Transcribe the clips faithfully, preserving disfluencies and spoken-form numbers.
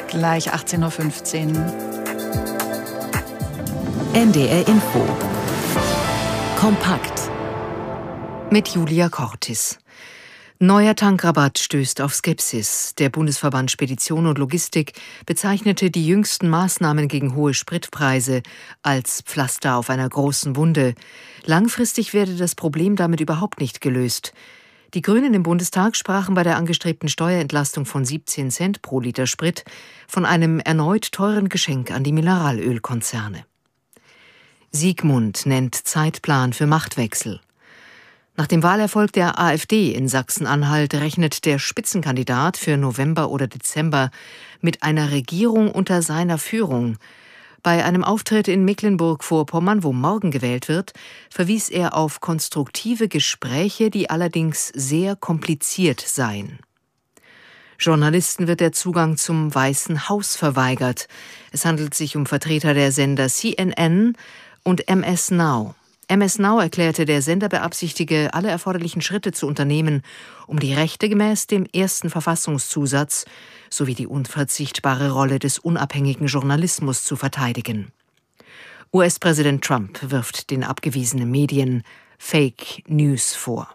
gleich achtzehn Uhr fünfzehn. N D R Info. Kompakt. Mit Julia Cortis. Neuer Tankrabatt stößt auf Skepsis. Der Bundesverband Spedition und Logistik bezeichnete die jüngsten Maßnahmen gegen hohe Spritpreise als Pflaster auf einer großen Wunde. Langfristig werde das Problem damit überhaupt nicht gelöst. Die Grünen im Bundestag sprachen bei der angestrebten Steuerentlastung von siebzehn Cent pro Liter Sprit von einem erneut teuren Geschenk an die Mineralölkonzerne. Siegmund nennt Zeitplan für Machtwechsel. Nach dem Wahlerfolg der AfD in Sachsen-Anhalt rechnet der Spitzenkandidat für November oder Dezember mit einer Regierung unter seiner Führung. Bei einem Auftritt in Mecklenburg-Vorpommern, wo morgen gewählt wird, verwies er auf konstruktive Gespräche, die allerdings sehr kompliziert seien. Journalisten wird der Zugang zum Weißen Haus verweigert. Es handelt sich um Vertreter der Sender C N N und M S Now. M S Now erklärte, der Sender beabsichtige, alle erforderlichen Schritte zu unternehmen, um die Rechte gemäß dem ersten Verfassungszusatz sowie die unverzichtbare Rolle des unabhängigen Journalismus zu verteidigen. U S-Präsident Trump wirft den abgewiesenen Medien Fake News vor.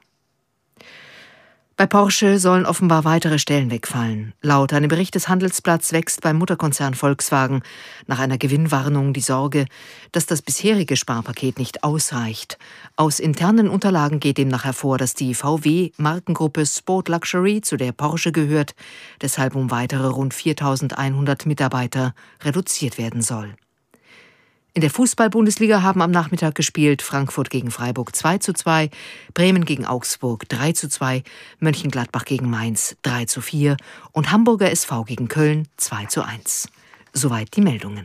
Bei Porsche sollen offenbar weitere Stellen wegfallen. Laut einem Bericht des Handelsblatts wächst beim Mutterkonzern Volkswagen nach einer Gewinnwarnung die Sorge, dass das bisherige Sparpaket nicht ausreicht. Aus internen Unterlagen geht demnach hervor, dass die V W-Markengruppe Sport Luxury, zu der Porsche gehört, deshalb um weitere rund viertausendeinhundert Mitarbeiter reduziert werden soll. In der Fußball-Bundesliga haben am Nachmittag gespielt Frankfurt gegen Freiburg zwei zu zwei, Bremen gegen Augsburg drei zu zwei, Mönchengladbach gegen Mainz drei zu vier und Hamburger S V gegen Köln zwei zu eins. Soweit die Meldungen.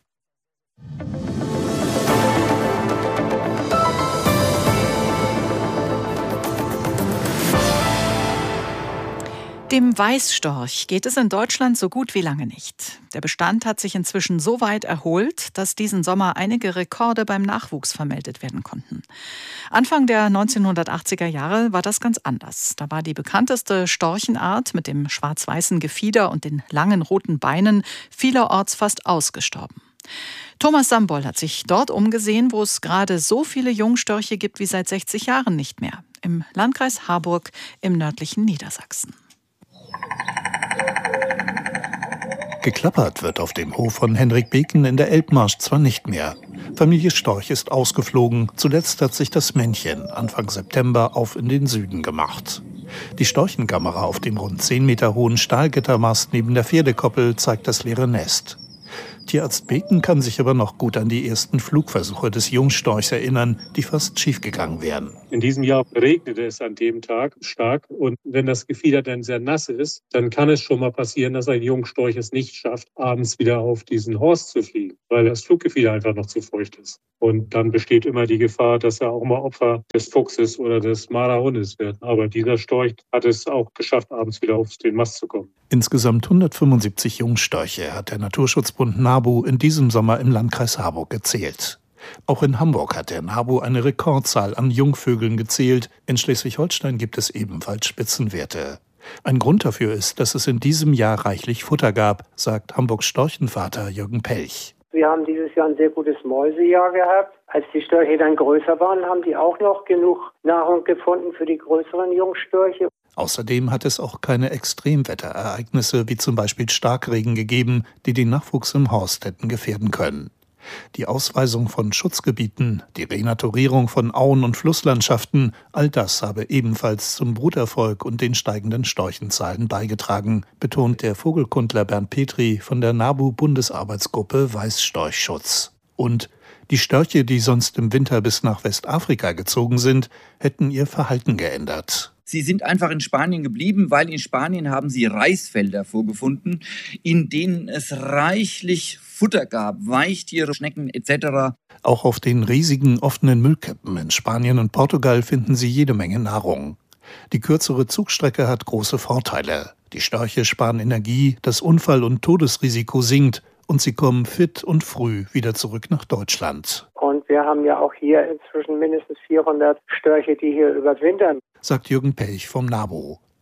Dem Weißstorch geht es in Deutschland so gut wie lange nicht. Der Bestand hat sich inzwischen so weit erholt, dass diesen Sommer einige Rekorde beim Nachwuchs vermeldet werden konnten. Anfang der neunzehnhundertachtziger Jahre war das ganz anders. Da war die bekannteste Storchenart mit dem schwarz-weißen Gefieder und den langen roten Beinen vielerorts fast ausgestorben. Thomas Sambol hat sich dort umgesehen, wo es gerade so viele Jungstörche gibt wie seit sechzig Jahren nicht mehr. Im Landkreis Harburg im nördlichen Niedersachsen. Geklappert wird auf dem Hof von Henrik Beken in der Elbmarsch zwar nicht mehr. Familie Storch ist ausgeflogen. Zuletzt hat sich das Männchen Anfang September auf in den Süden gemacht. Die Storchenkamera auf dem rund zehn Meter hohen Stahlgittermast neben der Pferdekoppel zeigt das leere Nest. Tierarzt Beken kann sich aber noch gut an die ersten Flugversuche des Jungstorchs erinnern, die fast schiefgegangen wären. In diesem Jahr regnete es an dem Tag stark und wenn das Gefieder dann sehr nass ist, dann kann es schon mal passieren, dass ein Jungstorch es nicht schafft, abends wieder auf diesen Horst zu fliegen, weil das Fluggefieder einfach noch zu feucht ist. Und dann besteht immer die Gefahr, dass er auch mal Opfer des Fuchses oder des Marderhundes wird. Aber dieser Storch hat es auch geschafft, abends wieder auf den Mast zu kommen. Insgesamt hundertfünfundsiebzig Jungstörche hat der Naturschutzbund NABU in diesem Sommer im Landkreis Harburg gezählt. Auch in Hamburg hat der NABU eine Rekordzahl an Jungvögeln gezählt. In Schleswig-Holstein gibt es ebenfalls Spitzenwerte. Ein Grund dafür ist, dass es in diesem Jahr reichlich Futter gab, sagt Hamburgs Storchenvater Jürgen Pelch. Wir haben dieses Jahr ein sehr gutes Mäusejahr gehabt. Als die Störche dann größer waren, haben die auch noch genug Nahrung gefunden für die größeren Jungstörche. Außerdem hat es auch keine Extremwetterereignisse wie zum Beispiel Starkregen gegeben, die den Nachwuchs im Horst hätten gefährden können. Die Ausweisung von Schutzgebieten, die Renaturierung von Auen- und Flusslandschaften, all das habe ebenfalls zum Bruterfolg und den steigenden Storchenzahlen beigetragen, betont der Vogelkundler Bernd Petri von der NABU-Bundesarbeitsgruppe Weißstorchschutz. Und die Störche, die sonst im Winter bis nach Westafrika gezogen sind, hätten ihr Verhalten geändert. Sie sind einfach in Spanien geblieben, weil in Spanien haben sie Reisfelder vorgefunden, in denen es reichlich Futter gab, Weichtiere, Schnecken et cetera. Auch auf den riesigen offenen Müllkippen in Spanien und Portugal finden sie jede Menge Nahrung. Die kürzere Zugstrecke hat große Vorteile. Die Störche sparen Energie, das Unfall- und Todesrisiko sinkt und sie kommen fit und früh wieder zurück nach Deutschland. Und wir haben ja auch hier inzwischen mindestens vierhundert Störche, die hier überwintern, sagt Jürgen Pelch vom NABU.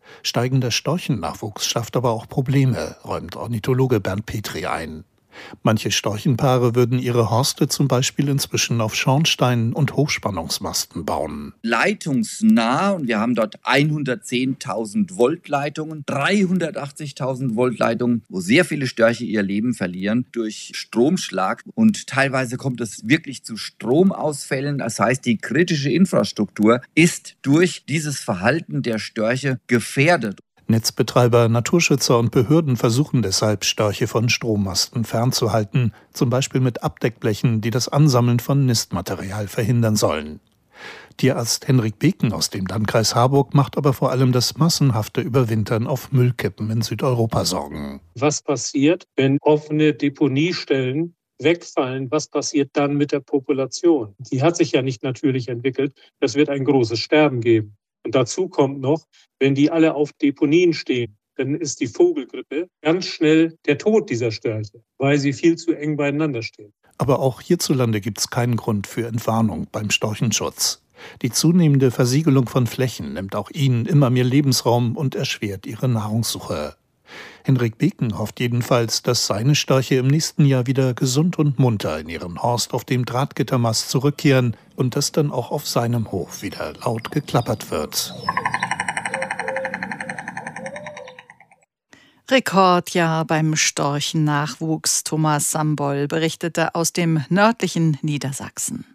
Steigender Storchennachwuchs schafft aber auch Probleme, räumt Ornithologe Bernd Petri ein. Manche Storchenpaare würden ihre Horste zum Beispiel inzwischen auf Schornsteinen und Hochspannungsmasten bauen. Leitungsnah, und wir haben dort hundertzehntausend Volt Leitungen, dreihundertachtzigtausend Volt Leitungen, wo sehr viele Störche ihr Leben verlieren durch Stromschlag. Und teilweise kommt es wirklich zu Stromausfällen. Das heißt, die kritische Infrastruktur ist durch dieses Verhalten der Störche gefährdet. Netzbetreiber, Naturschützer und Behörden versuchen deshalb, Störche von Strommasten fernzuhalten, zum Beispiel mit Abdeckblechen, die das Ansammeln von Nistmaterial verhindern sollen. Tierarzt Henrik Beken aus dem Landkreis Harburg macht aber vor allem das massenhafte Überwintern auf Müllkippen in Südeuropa Sorgen. Was passiert, wenn offene Deponiestellen wegfallen? Was passiert dann mit der Population? Die hat sich ja nicht natürlich entwickelt. Das wird ein großes Sterben geben. Und dazu kommt noch, wenn die alle auf Deponien stehen, dann ist die Vogelgrippe ganz schnell der Tod dieser Störche, weil sie viel zu eng beieinander stehen. Aber auch hierzulande gibt es keinen Grund für Entwarnung beim Storchenschutz. Die zunehmende Versiegelung von Flächen nimmt auch ihnen immer mehr Lebensraum und erschwert ihre Nahrungssuche. Henrik Beken hofft jedenfalls, dass seine Störche im nächsten Jahr wieder gesund und munter in ihren Horst auf dem Drahtgittermast zurückkehren und dass dann auch auf seinem Hof wieder laut geklappert wird. Rekordjahr beim Storchennachwuchs. Thomas Samboll berichtete aus dem nördlichen Niedersachsen.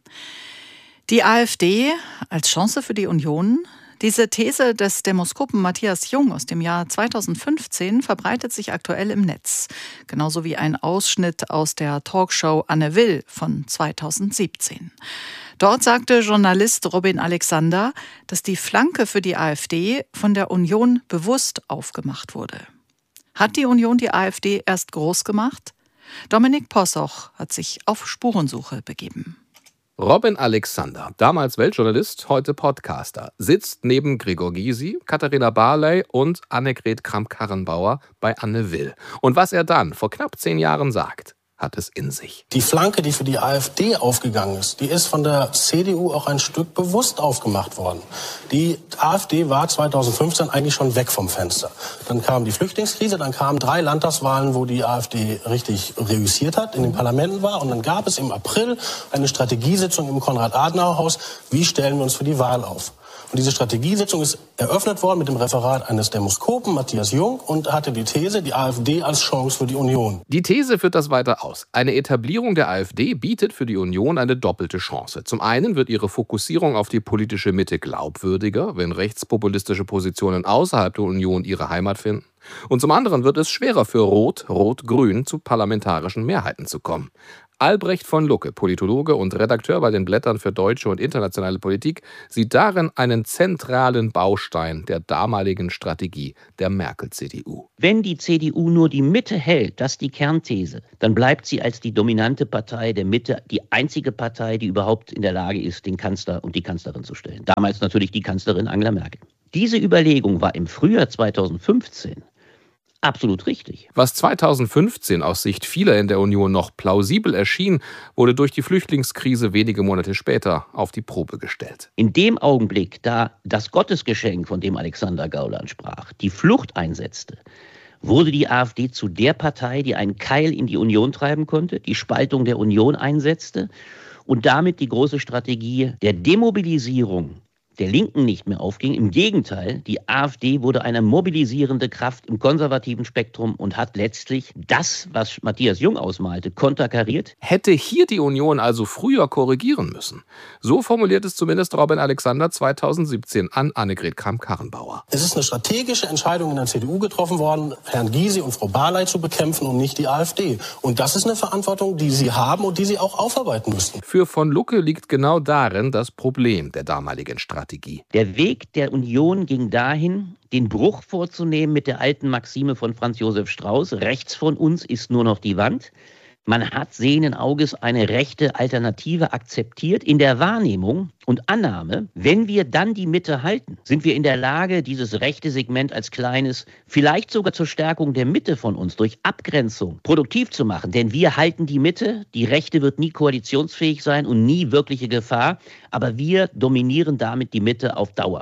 Die AfD als Chance für die Union? Diese These des Demoskopen Matthias Jung aus dem Jahr zweitausendfünfzehn verbreitet sich aktuell im Netz. Genauso wie ein Ausschnitt aus der Talkshow Anne Will von zweitausendsiebzehn. Dort sagte Journalist Robin Alexander, dass die Flanke für die AfD von der Union bewusst aufgemacht wurde. Hat die Union die AfD erst groß gemacht? Dominik Possoch hat sich auf Spurensuche begeben. Robin Alexander, damals Weltjournalist, heute Podcaster, sitzt neben Gregor Gysi, Katharina Barley und Annegret Kramp-Karrenbauer bei Anne Will. Und was er dann vor knapp zehn Jahren sagt, hat es in sich. Die Flanke, die für die AfD aufgegangen ist, die ist von der C D U auch ein Stück bewusst aufgemacht worden. Die AfD war zweitausendfünfzehn eigentlich schon weg vom Fenster. Dann kam die Flüchtlingskrise, dann kamen drei Landtagswahlen, wo die AfD richtig reüssiert hat, in den Parlamenten war. Und dann gab es im April eine Strategiesitzung im Konrad-Adenauer-Haus. Wie stellen wir uns für die Wahl auf? Und diese Strategiesitzung ist eröffnet worden mit dem Referat eines Demoskopen, Matthias Jung, und hatte die These, die AfD als Chance für die Union. Die These führt das weiter aus. Eine Etablierung der AfD bietet für die Union eine doppelte Chance. Zum einen wird ihre Fokussierung auf die politische Mitte glaubwürdiger, wenn rechtspopulistische Positionen außerhalb der Union ihre Heimat finden. Und zum anderen wird es schwerer für Rot, Rot-Grün zu parlamentarischen Mehrheiten zu kommen. Albrecht von Lucke, Politologe und Redakteur bei den Blättern für deutsche und internationale Politik, sieht darin einen zentralen Baustein der damaligen Strategie der Merkel-C D U. Wenn die C D U nur die Mitte hält, das ist die Kernthese, dann bleibt sie als die dominante Partei der Mitte die einzige Partei, die überhaupt in der Lage ist, den Kanzler und die Kanzlerin zu stellen. Damals natürlich die Kanzlerin Angela Merkel. Diese Überlegung war im Frühjahr zweitausendfünfzehn absolut richtig. Was zweitausendfünfzehn aus Sicht vieler in der Union noch plausibel erschien, wurde durch die Flüchtlingskrise wenige Monate später auf die Probe gestellt. In dem Augenblick, da das Gottesgeschenk, von dem Alexander Gauland sprach, die Flucht einsetzte, wurde die AfD zu der Partei, die einen Keil in die Union treiben konnte, die Spaltung der Union einsetzte und damit die große Strategie der Demobilisierung der Linken nicht mehr aufging. Im Gegenteil, die AfD wurde eine mobilisierende Kraft im konservativen Spektrum und hat letztlich das, was Matthias Jung ausmalte, konterkariert. Hätte hier die Union also früher korrigieren müssen? So formuliert es zumindest Robin Alexander zweitausendsiebzehn an Annegret Kramp-Karrenbauer. Es ist eine strategische Entscheidung in der C D U getroffen worden, Herrn Gysi und Frau Barley zu bekämpfen und nicht die AfD. Und das ist eine Verantwortung, die sie haben und die sie auch aufarbeiten müssten. Für von Lucke liegt genau darin das Problem der damaligen Strategie. Der Weg der Union ging dahin, den Bruch vorzunehmen mit der alten Maxime von Franz Josef Strauß. Rechts von uns ist nur noch die Wand. Man hat sehenden Auges eine rechte Alternative akzeptiert in der Wahrnehmung und Annahme, wenn wir dann die Mitte halten, sind wir in der Lage, dieses rechte Segment als kleines, vielleicht sogar zur Stärkung der Mitte von uns durch Abgrenzung produktiv zu machen. Denn wir halten die Mitte, die Rechte wird nie koalitionsfähig sein und nie wirkliche Gefahr, aber wir dominieren damit die Mitte auf Dauer.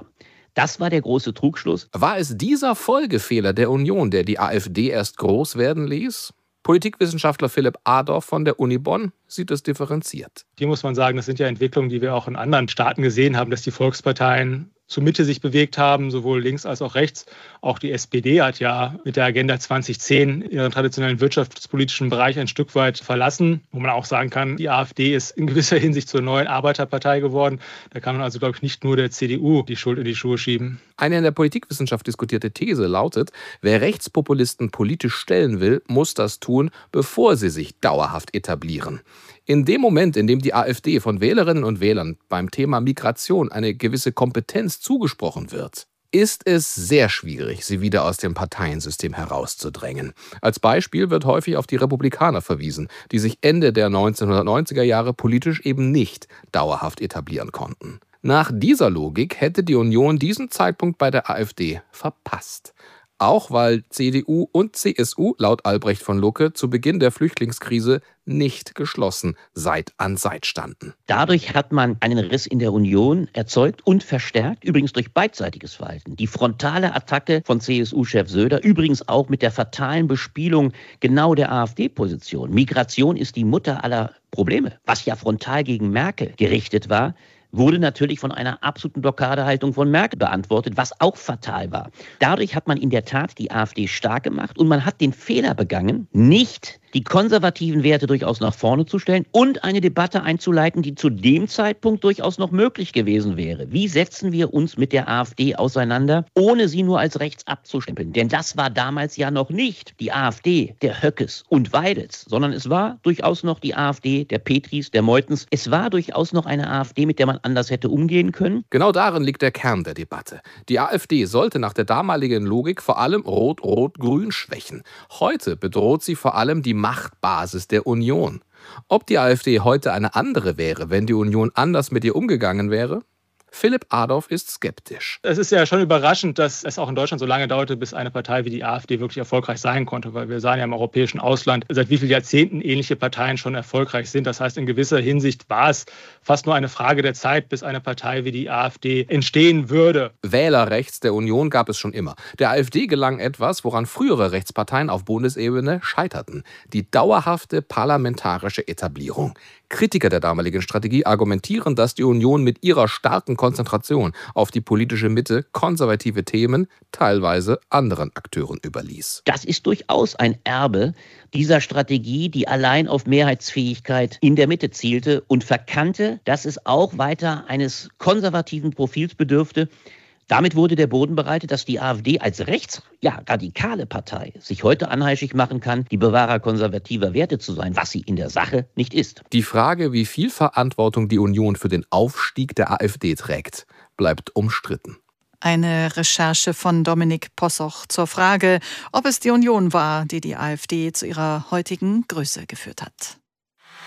Das war der große Trugschluss. War es dieser Folgefehler der Union, der die AfD erst groß werden ließ? Politikwissenschaftler Philipp Adorf von der Uni Bonn sieht es differenziert. Hier muss man sagen, das sind ja Entwicklungen, die wir auch in anderen Staaten gesehen haben, dass die Volksparteien zur Mitte sich bewegt haben, sowohl links als auch rechts. Auch die S P D hat ja mit der Agenda zwanzig zehn ihren traditionellen wirtschaftspolitischen Bereich ein Stück weit verlassen, wo man auch sagen kann, die AfD ist in gewisser Hinsicht zur neuen Arbeiterpartei geworden. Da kann man also, glaube ich, nicht nur der C D U die Schuld in die Schuhe schieben. Eine in der Politikwissenschaft diskutierte These lautet, wer Rechtspopulisten politisch stellen will, muss das tun, bevor sie sich dauerhaft etablieren. In dem Moment, in dem die AfD von Wählerinnen und Wählern beim Thema Migration eine gewisse Kompetenz zugesprochen wird, ist es sehr schwierig, sie wieder aus dem Parteiensystem herauszudrängen. Als Beispiel wird häufig auf die Republikaner verwiesen, die sich Ende der neunzehnhundertneunziger Jahre politisch eben nicht dauerhaft etablieren konnten. Nach dieser Logik hätte die Union diesen Zeitpunkt bei der AfD verpasst. Auch weil C D U und C S U laut Albrecht von Lucke zu Beginn der Flüchtlingskrise nicht geschlossen Seit an Seit standen. Dadurch hat man einen Riss in der Union erzeugt und verstärkt, übrigens durch beidseitiges Verhalten. Die frontale Attacke von C S U-Chef Söder, übrigens auch mit der fatalen Bespielung genau der AfD-Position. Migration ist die Mutter aller Probleme, was ja frontal gegen Merkel gerichtet war, wurde natürlich von einer absoluten Blockadehaltung von Merkel beantwortet, was auch fatal war. Dadurch hat man in der Tat die AfD stark gemacht und man hat den Fehler begangen, nicht die konservativen Werte durchaus nach vorne zu stellen und eine Debatte einzuleiten, die zu dem Zeitpunkt durchaus noch möglich gewesen wäre. Wie setzen wir uns mit der AfD auseinander, ohne sie nur als rechts abzustempeln? Denn das war damals ja noch nicht die AfD der Höckes und Weidels, sondern es war durchaus noch die AfD der Petris, der Meutens. Es war durchaus noch eine AfD, mit der man anders hätte umgehen können. Genau darin liegt der Kern der Debatte. Die AfD sollte nach der damaligen Logik vor allem Rot-Rot-Grün schwächen. Heute bedroht sie vor allem die Machtbasis der Union. Ob die AfD heute eine andere wäre, wenn die Union anders mit ihr umgegangen wäre? Philipp Adorf ist skeptisch. Es ist ja schon überraschend, dass es auch in Deutschland so lange dauerte, bis eine Partei wie die AfD wirklich erfolgreich sein konnte. Weil wir sahen ja im europäischen Ausland, seit wie vielen Jahrzehnten ähnliche Parteien schon erfolgreich sind. Das heißt, in gewisser Hinsicht war es fast nur eine Frage der Zeit, bis eine Partei wie die AfD entstehen würde. Wähler rechts der Union gab es schon immer. Der AfD gelang etwas, woran frühere Rechtsparteien auf Bundesebene scheiterten: die dauerhafte parlamentarische Etablierung. Kritiker der damaligen Strategie argumentieren, dass die Union mit ihrer starken Konzentration auf die politische Mitte konservative Themen teilweise anderen Akteuren überließ. Das ist durchaus ein Erbe dieser Strategie, die allein auf Mehrheitsfähigkeit in der Mitte zielte und verkannte, dass es auch weiter eines konservativen Profils bedürfte. Damit wurde der Boden bereitet, dass die AfD als rechts, ja, radikale Partei sich heute anheischig machen kann, die Bewahrer konservativer Werte zu sein, was sie in der Sache nicht ist. Die Frage, wie viel Verantwortung die Union für den Aufstieg der AfD trägt, bleibt umstritten. Eine Recherche von Dominik Possoch zur Frage, ob es die Union war, die die AfD zu ihrer heutigen Größe geführt hat.